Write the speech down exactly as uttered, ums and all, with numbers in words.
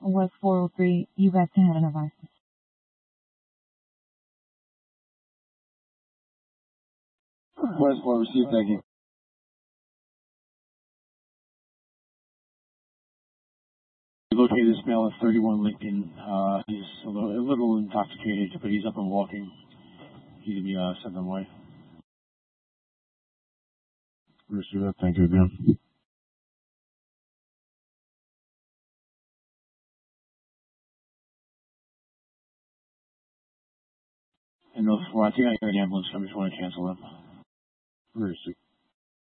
West four oh three, you got ten had an advice. West four, receive, thank you. We located this male at thirty-one Lincoln. Uh, he's a little, a little intoxicated, but he's up and walking. He's going to be uh, sent on the way. Receive that, thank you again. And those four, I think I heard an ambulance coming, just want to cancel them. Receive.